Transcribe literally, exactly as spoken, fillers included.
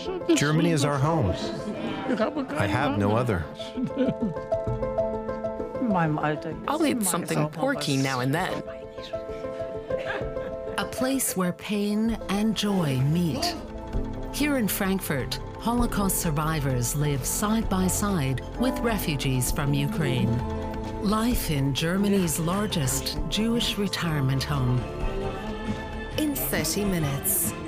Germany is our home. I have no other. I'll eat something porky now and then. A place where pain and joy meet. Here in Frankfurt, Holocaust survivors live side by side with refugees from Ukraine. Life in Germany's largest Jewish retirement home. In thirty minutes.